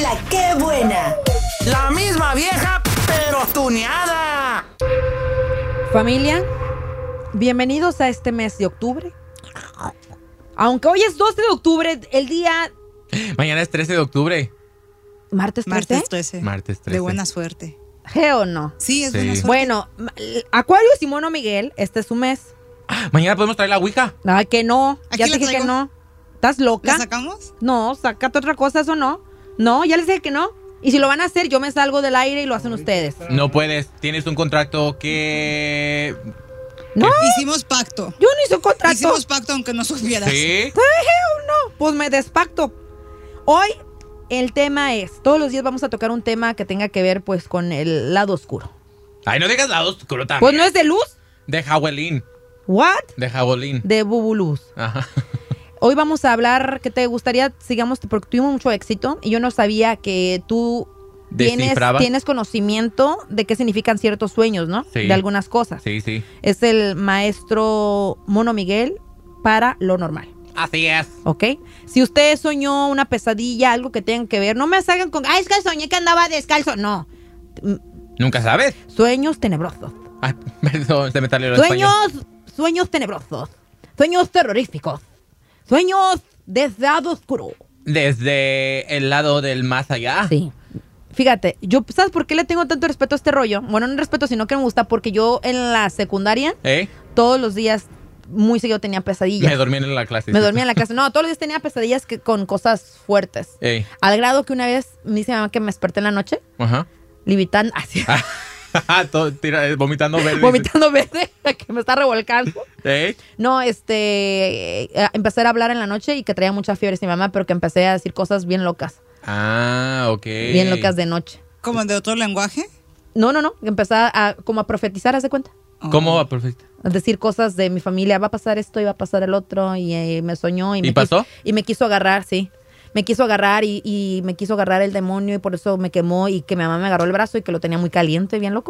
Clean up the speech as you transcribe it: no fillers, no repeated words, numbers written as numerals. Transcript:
La ¡Qué buena! La misma vieja, pero tuneada. Familia, bienvenidos a este mes de octubre. Aunque hoy es 12 de octubre, el día... Mañana es 13 de octubre. ¿Martes 13? Martes 13. Martes 13. De buena suerte. ¿G o no? Sí, es Sí. buena suerte. Bueno, Acuario y Mono Miguel, este es su mes. Mañana podemos traer la ouija. Ay, que no. Aquí Ya la te dije que traigo. no. ¿Estás loca? ¿La sacamos? No, sácate otra cosa, ¿eso no? No, ya les dije que no. Y si lo van a hacer, yo me salgo del aire y lo hacen ustedes. No puedes. Tienes un contrato que... No, Hicimos pacto. yo no hice un contrato. Hicimos pacto aunque no supieras. ¿Sí? No, pues me despacto. Hoy el tema es, todos los días vamos a tocar un tema que tenga que ver pues con el lado oscuro. Ay, no digas lado oscuro también. Pues no es de luz. De Halloween. ¿What? De Halloween. De bubuluz. Ajá. Hoy vamos a hablar, ¿qué te gustaría? Sigamos, porque tuvimos mucho éxito y yo no sabía que tú ¿Descifrabas? tienes conocimiento de qué significan ciertos sueños, ¿no? Sí. De algunas cosas. Sí, sí. Es el maestro Mono Miguel para lo normal, Así es. ¿ok? Si usted soñó una pesadilla, algo que tenga que ver, no me salgan con, ay, es que soñé que andaba descalzo. No, ¿Nunca sabes? sueños tenebrosos. Ay, perdón, se me salió el español. Sueños tenebrosos. Sueños terroríficos. Sueños desde lado oscuro. Desde el lado del más allá. Sí. Fíjate, yo, ¿sabes por qué le tengo tanto respeto a este rollo? Bueno, no respeto, sino que me gusta porque yo en la secundaria, ¿Eh? todos los días, muy seguido tenía pesadillas. Me dormí en la clase. Me dormía en la casa. No, todos los días tenía pesadillas con cosas fuertes. Ey. Al grado que una vez me dice mi mamá que me desperté en la noche, Ajá. limitando, así, Vomitando verde. vomitando verde, que me está revolcando. ¿Eh? No, empecé a hablar en la noche y que traía mucha fiebre, sí, mi mamá, pero que empecé a decir cosas bien locas. Ah, ok. Bien locas de noche. ¿Como de otro lenguaje? No, que empecé a como a profetizar, ¿haz de cuenta? ¿Cómo va, perfecto? A decir cosas de mi familia, va a pasar esto y va a pasar el otro, y me soñó. ¿Y pasó? Y me quiso agarrar, sí. Me quiso agarrar y me quiso agarrar el demonio y por eso me quemó y que mi mamá me agarró el brazo y que lo tenía muy caliente, bien loco.